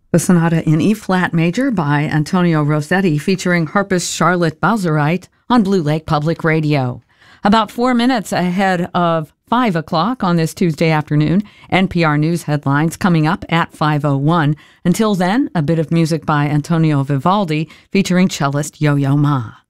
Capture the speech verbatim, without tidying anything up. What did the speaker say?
The Sonata in E-flat major by Antonio Rossetti featuring harpist Charlotte Bowserite on Blue Lake Public Radio. About four minutes ahead of five o'clock on this Tuesday afternoon, N P R News headlines coming up at five oh one. Until then, a bit of music by Antonio Vivaldi featuring cellist Yo-Yo Ma.